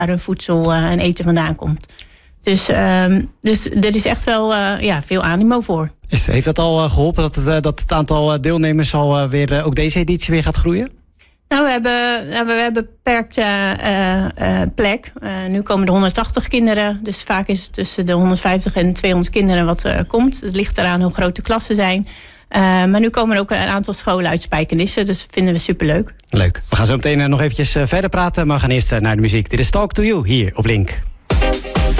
waar hun voedsel en eten vandaan komt. Dus er is echt wel veel animo voor. Heeft dat al geholpen dat het aantal deelnemers alweer ook deze editie weer gaat groeien? Nou, we hebben beperkte plek. Nu komen er 180 kinderen. Dus vaak is het tussen de 150 en 200 kinderen wat komt. Het ligt eraan hoe groot de klassen zijn. Maar nu komen er ook een aantal scholen uit Spijkenisse. Dus dat vinden we superleuk. Leuk. We gaan zo meteen nog eventjes verder praten. Maar we gaan eerst naar de muziek. Dit is Talk to You hier op Link.